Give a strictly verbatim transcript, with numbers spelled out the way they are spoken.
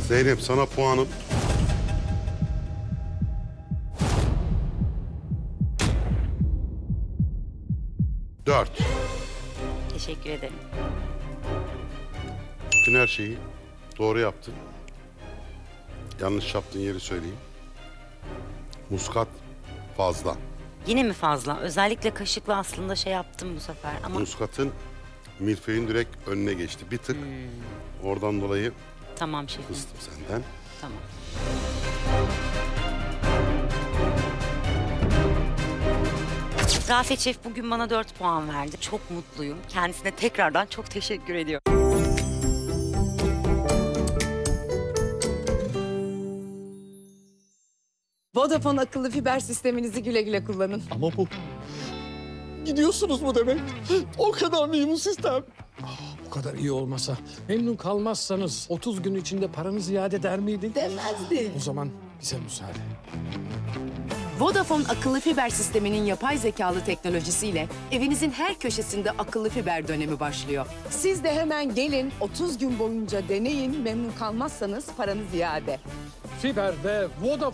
Zeynep sana puanım. Dört. Teşekkür ederim. Bütün her şeyi doğru yaptın. Yanlış yaptığın yeri söyleyeyim. Muskat fazla. Yine mi fazla? Özellikle kaşıkla aslında şey yaptım bu sefer ama Muskatın milföyün direkt önüne geçti. Bir tık oradan dolayı tamam şefim. kıstım senden. Tamam. Rafet Şef bugün bana dört puan verdi. Çok mutluyum. Kendisine tekrardan çok teşekkür ediyorum. Vodafone akıllı fiber sisteminizi güle güle kullanın. Ama bu... Gidiyorsunuz mu demek? O kadar mı iyi bu sistem? Bu kadar iyi olmasa, memnun kalmazsanız otuz gün içinde paranızı iade eder miydi? Demezdi. O zaman bize müsaade. Vodafone akıllı fiber sisteminin yapay zekalı teknolojisiyle evinizin her köşesinde akıllı fiber dönemi başlıyor. Siz de hemen gelin otuz gün boyunca deneyin, memnun kalmazsanız paranız iade. Fiber'de Vodafone.